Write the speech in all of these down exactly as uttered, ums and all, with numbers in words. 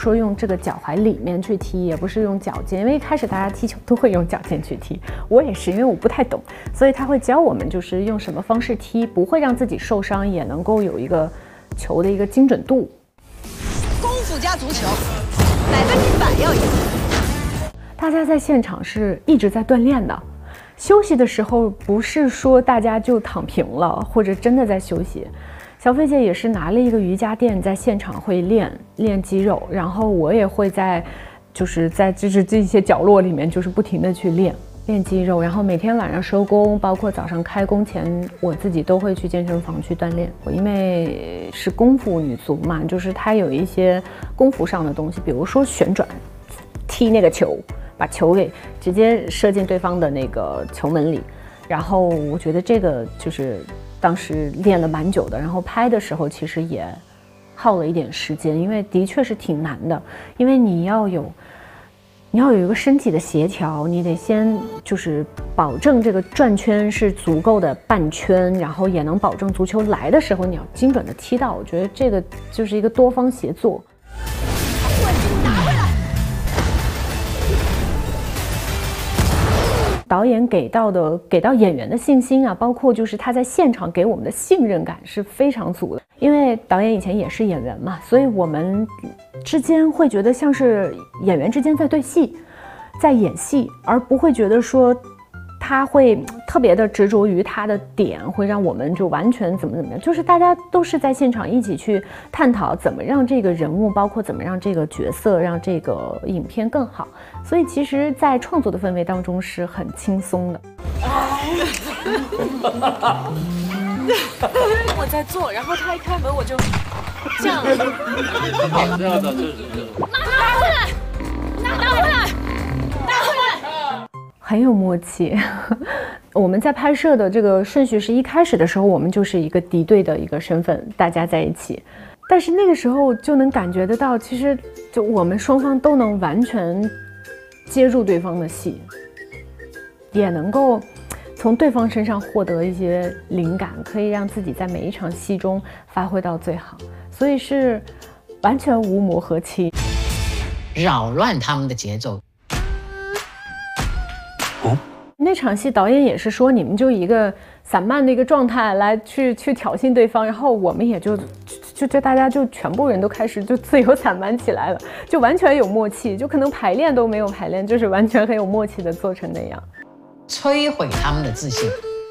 说用这个脚踝里面去踢，也不是用脚尖，因为一开始大家踢球都会用脚尖去踢，我也是，因为我不太懂，所以他会教我们就是用什么方式踢，不会让自己受伤，也能够有一个球的一个精准度。 功夫加足球，百分之百要赢。 大家在现场是一直在锻炼的，休息的时候不是说大家就躺平了，或者真的在休息。小飞姐也是拿了一个瑜伽垫，在现场会练练肌肉，然后我也会在，就是在就是这些角落里面，就是不停的去练练肌肉，然后每天晚上收工，包括早上开工前，我自己都会去健身房去锻炼。我因为是功夫女足嘛，就是它有一些功夫上的东西，比如说旋转、踢那个球，把球给直接射进对方的那个球门里，然后我觉得这个就是当时练了蛮久的，然后拍的时候其实也耗了一点时间，因为的确是挺难的，因为你要有你要有一个身体的协调，你得先就是保证这个转圈是足够的半圈，然后也能保证足球来的时候你要精准的踢到，我觉得这个就是一个多方协作。导演给到的给到演员的信心啊，包括就是他在现场给我们的信任感是非常足的。因为导演以前也是演员嘛，所以我们之间会觉得像是演员之间在对戏，在演戏，而不会觉得说他会特别的执着于他的点，会让我们就完全怎么怎么样。就是大家都是在现场一起去探讨怎么让这个人物，包括怎么让这个角色，让这个影片更好。所以其实在创作的氛围当中是很轻松的。 我在做，然后他一开门我就这样。 这样的就是拿回来，拿回来，拿回来。 很有默契。我们在拍摄的这个顺序是一开始的时候，我们就是一个敌对的一个身份，大家在一起。但是那个时候就能感觉得到，其实就我们双方都能完全接住对方的戏，也能够从对方身上获得一些灵感，可以让自己在每一场戏中发挥到最好，所以是完全无磨合期， 扰乱他们的节奏。 哦，那场戏导演也是说，你们就一个散漫的一个状态来去去挑衅对方，然后我们也就就就大家就全部人都开始就自由散漫起来了，就完全有默契，就可能排练都没有排练，就是完全很有默契的做成那样。 摧毁他们的自信。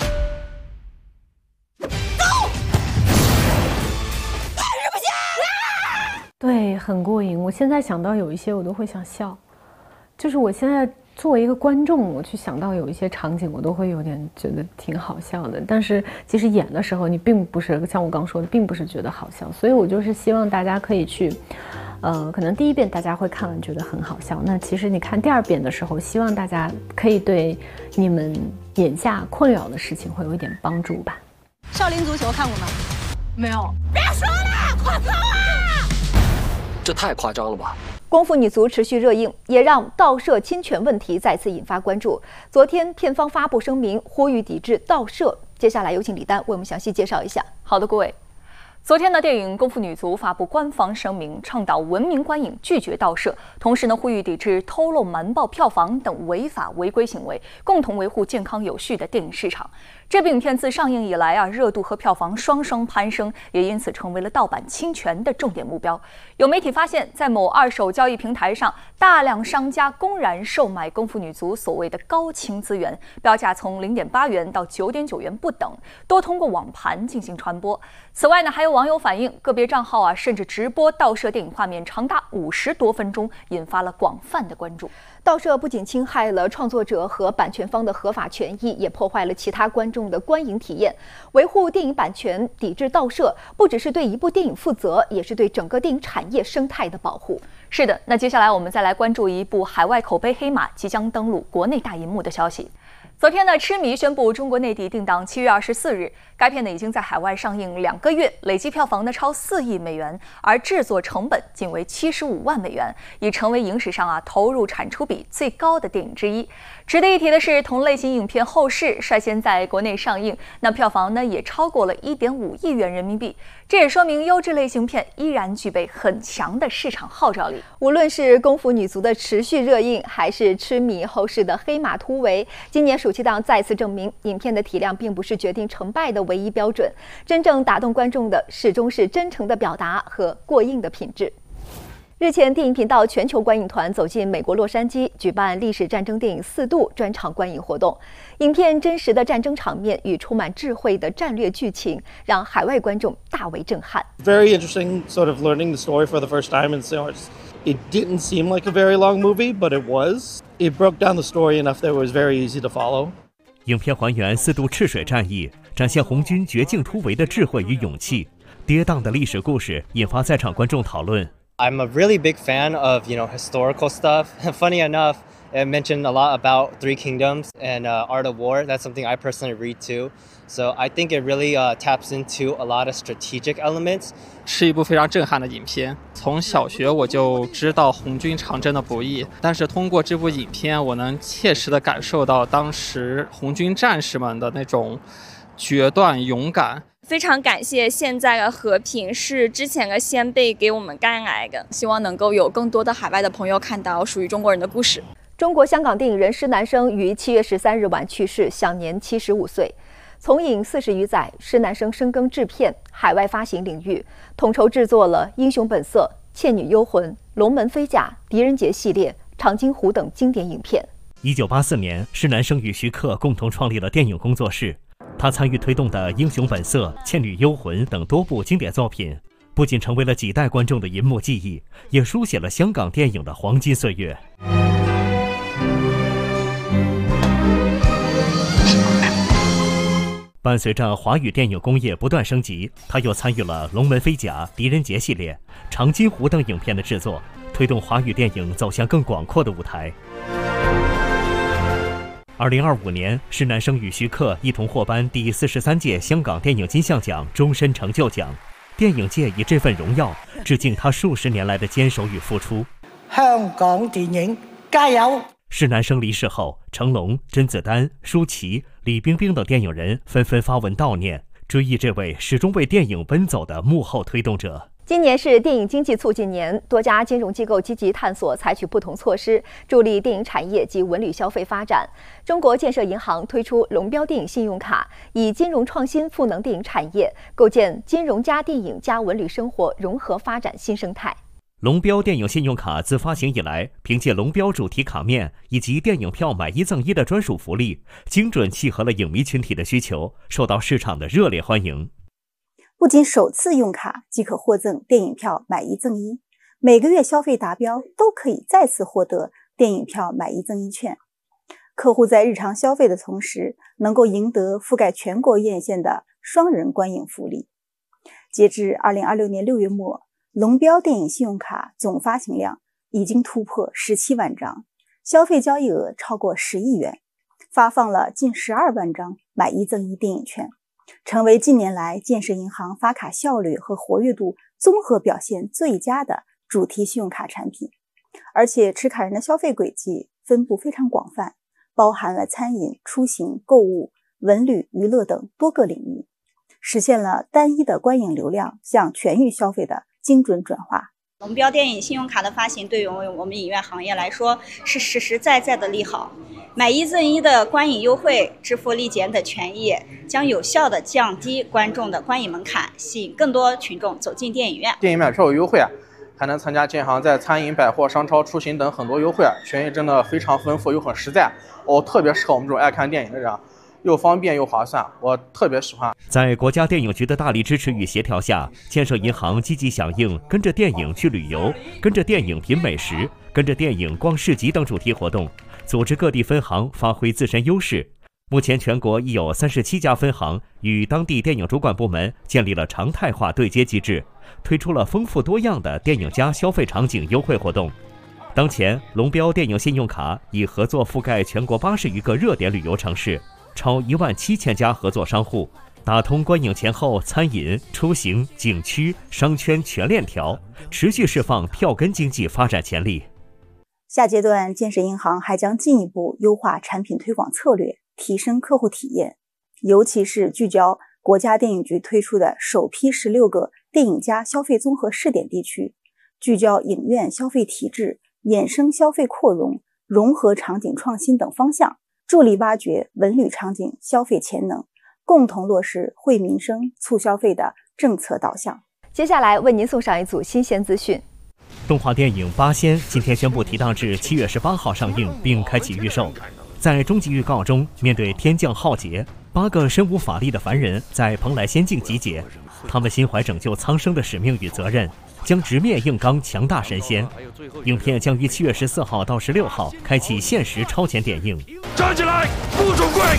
对，很过瘾。我现在想到有一些我都会想笑，就是我现在作为一个观众，我去想到有一些场景，我都会有点觉得挺好笑的。但是其实演的时候，你并不是像我刚说的，并不是觉得好笑。所以我就是希望大家可以去，呃，可能第一遍大家会看完觉得很好笑，那其实你看第二遍的时候，希望大家可以对你们眼下困扰的事情会有一点帮助吧。 少林足球看过吗？ 没有。 别说了，快走啊！ 这太夸张了吧！ 功夫女足持续热映，也让盗摄侵权问题再次引发关注。昨天，片方发布声明，呼吁抵制盗摄。接下来有请李丹为我们详细介绍一下。 好的，各位。昨天的电影《功夫女足》发布官方声明，倡导文明观影，拒绝盗摄，同时呢呼吁抵制偷漏、瞒报票房等违法违规行为，共同维护健康有序的电影市场。这部影片自上映以来啊，热度和票房双双攀升，也因此成为了盗版侵权的重点目标。有媒体发现，在某二手交易平台上，大量商家公然售卖《功夫女足》所谓的高清资源，标价从零点八元到九点九元不等，多通过网盘进行传播。此外呢，还有网友反映，个别账号啊甚至直播盗摄电影画面长达五十多分钟，引发了广泛的关注。 盗摄不仅侵害了创作者和版权方的合法权益，也破坏了其他观众的观影体验。维护电影版权、抵制盗摄，不只是对一部电影负责，也是对整个电影产业生态的保护。 是的，那接下来我们再来关注一部海外口碑黑马即将登陆国内大银幕的消息。昨天呢，痴迷宣布中国内地定档七月二十四日。该片呢已经在海外上映两个月，累计票房呢超四亿美元，而制作成本仅为七十五万美元，已成为影史上啊投入产出比最高的电影之一。值得一提的是，同类型影片《后世》率先在国内上映，那票房呢也超过了一点五亿元人民币。 这也说明优质类型片依然具备很强的市场号召力。 无论是功夫女足的持续热映，还是痴迷后世的黑马突围，今年暑期档再次证明，影片的体量并不是决定成败的唯一标准，真正打动观众的始终是真诚的表达和过硬的品质。日前，电影频道全球观影团走进美国洛杉矶，举办历史战争电影四度专场观影活动。影片真实的战争场面与充满智慧的战略剧情，让海外观众大为震撼。 Very interesting, sort of learning the story for the first time, and so it didn't seem like a very long movie, but it was. It broke down the story enough that it was very easy to follow. 影片还原四度赤水战役，展现红军绝境突围的智慧与勇气。跌宕的历史故事引发在场观众讨论。 I'm a really big fan of, you know, historical stuff. Funny enough, it mentioned a lot about Three Kingdoms and uh, Art of War. That's something I personally read too. So I think it really uh, taps into a lot of strategic elements. 是一部非常震撼的影片。从小学我就知道红军长征的不易，但是通过这部影片，我能切实地感受到当时红军战士们的那种决断、勇敢。 非常感谢现在的和平是之前的先辈给我们带来的，希望能够有更多的海外的朋友看到属于中国人的故事。 中国香港电影人施南生于七月十三日晚去世，享年七十五岁。从影四十余载，施南生深耕制片、海外发行领域，统筹制作了《英雄本色》《倩女幽魂》《龙门飞甲》《狄仁杰》系列、《长津湖》等经典影片。 一九八四年，施南生与徐克共同创立了电影工作室。他参与推动的《英雄本色》《倩女幽魂》等多部经典作品，不仅成为了几代观众的银幕记忆，也书写了香港电影的黄金岁月。伴随着华语电影工业不断升级，他又参与了《龙门飞甲》《狄仁杰》系列、《长津湖》等影片的制作，推动华语电影走向更广阔的舞台。二零二五年，施南生与徐克一同获颁第四十三届香港电影金像奖终身成就奖。电影界以这份荣耀致敬他数十年来的坚守与付出。 香港电影加油！ 施南生离世后，成龙、甄子丹、舒淇、李冰冰等电影人纷纷发文悼念，追忆这位始终为电影奔走的幕后推动者。 今年是电影经济促进年，多家金融机构积极探索采取不同措施，助力电影产业及文旅消费发展。中国建设银行推出龙标电影信用卡，以金融创新赋能电影产业，构建金融加电影加文旅生活融合发展新生态。 龙标电影信用卡自发行以来，凭借龙标主题卡面以及电影票买一赠一的专属福利，精准契合了影迷群体的需求，受到市场的热烈欢迎。 不仅首次用卡即可获赠电影票买一赠一，每个月消费达标都可以再次获得电影票买一赠一券。客户在日常消费的同时，能够赢得覆盖全国院线的双人观影福利。截至二零二六年六月末，龙标电影信用卡总发行量已经突破十七万张，消费交易额超过十亿元，发放了近十二万张买一赠一电影券，成为近年来建设银行发卡效率和活跃度综合表现最佳的主题信用卡产品。而且持卡人的消费轨迹分布非常广泛，包含了餐饮、出行、购物、文旅、娱乐等多个领域，实现了单一的观影流量向全域消费的精准转化。 龙标电影信用卡的发行对于我们影院行业来说是实实在在的利好，买一赠一的观影优惠、支付立减等权益，将有效的降低观众的观影门槛，吸引更多群众走进电影院。 电影买票有优惠啊，还能参加建行在餐饮、百货、商超、出行等很多优惠啊，权益真的非常丰富又很实在，哦，特别适合我们这种爱看电影的人。又方便又划算，我特别喜欢。 在国家电影局的大力支持与协调下，建设银行积极响应跟着电影去旅游、跟着电影品美食、跟着电影逛市集等主题活动，组织各地分行发挥自身优势。目前全国已有三十七家分行与当地电影主管部门建立了常态化对接机制，推出了丰富多样的电影加消费场景优惠活动。当前，龙标电影信用卡已合作覆盖全国八十余个热点旅游城市，超一万七千家合作商户，打通观影前后餐饮、出行、景区、商圈全链条，持续释放票根经济发展潜力。 下阶段，建设银行还将进一步优化产品推广策略，提升客户体验，尤其是聚焦国家电影局推出的首批十六个电影加消费综合试点地区，聚焦影院消费体制、衍生消费扩容、融合场景创新等方向，助力挖掘文旅场景消费潜能，共同落实惠民生、促消费的政策导向。 接下来为您送上一组新鲜资讯。 动画电影《八仙》今天宣布提档至七月十八号上映，并开启预售。在终极预告中，面对天降浩劫，八个身无法力的凡人在蓬莱仙境集结，他们心怀拯救苍生的使命与责任，将直面硬刚强大神仙。影片将于七月十四号到十六号开启限时超前点映。 站起来，不准跪！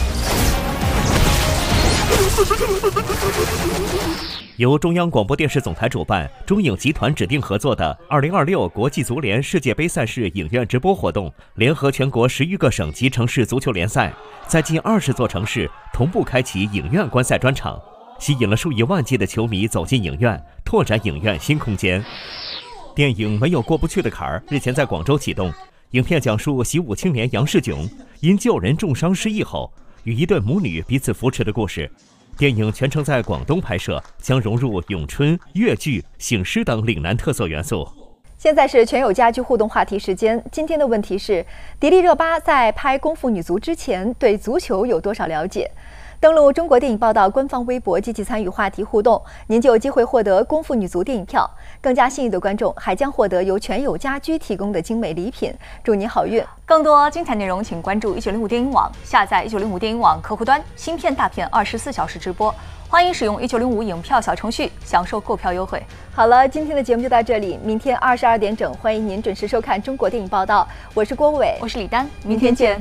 由中央广播电视总台主办、中影集团指定合作的二零二六国际足联世界杯赛事影院直播活动，联合全国十余个省级城市足球联赛，在近二十座城市同步开启影院观赛专场，吸引了数以万计的球迷走进影院，拓展影院新空间。电影没有过不去的坎儿，日前在广州启动。影片讲述习武青年杨世炯因救人重伤失忆后，与一对母女彼此扶持的故事。电影全程在广东拍摄，将融入咏春、越剧、醒狮等岭南特色元素。 现在是全友家居互动话题时间。今天的问题是：迪丽热巴在拍《功夫女足》之前，对足球有多少了解？登录中国电影报道官方微博，积极参与话题互动，您就有机会获得《功夫女足》电影票。更加幸运的观众还将获得由全友家居提供的精美礼品。祝您好运！ 更多精彩内容，请关注一九零五电影网，下载一九零五电影网客户端，新片大片二十四小时直播。欢迎使用一九零五影票小程序，享受购票优惠。 好了，今天的节目就到这里，明天二十二点整，欢迎您准时收看中国电影报道。我是郭伟， 我是李丹，明天见。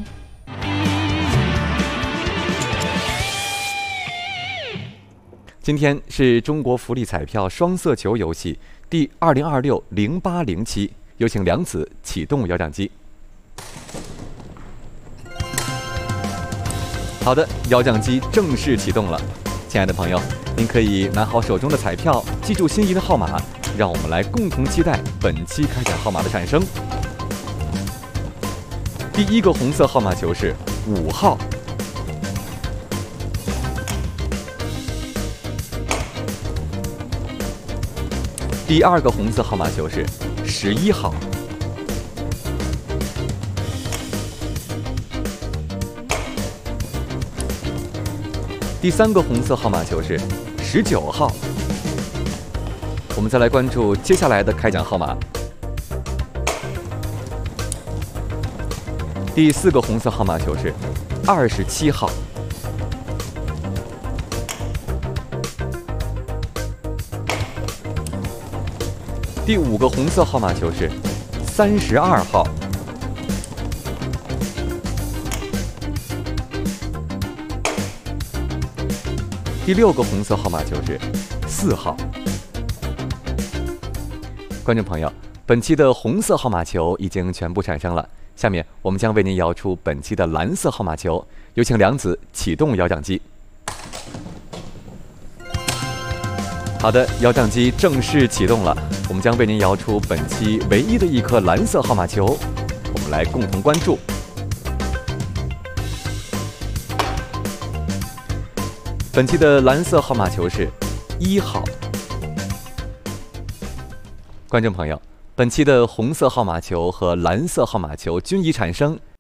今天是中国福利彩票双色球游戏第二零二六零八零期，有请梁子启动摇奖机。好的，摇奖机正式启动了。亲爱的朋友，您可以拿好手中的彩票，记住心仪的号码，让我们来共同期待本期开奖号码的产生。第一个红色号码球是五号。第二个红色号码球是十一号。第三个红色号码球是十九号。我们再来关注接下来的开奖号码。第四个红色号码球是二十七号。第五个红色号码球是三十二号。第六个红色号码球是四号。观众朋友，本期的红色号码球已经全部产生了，下面我们将为您摇出本期的蓝色号码球，有请梁子启动摇奖机。好的，摇奖机正式启动了，我们将为您摇出本期唯一的一颗蓝色号码球，我们来共同关注。本期的蓝色号码球是一号。观众朋友，本期的红色号码球和蓝色号码球均已产生，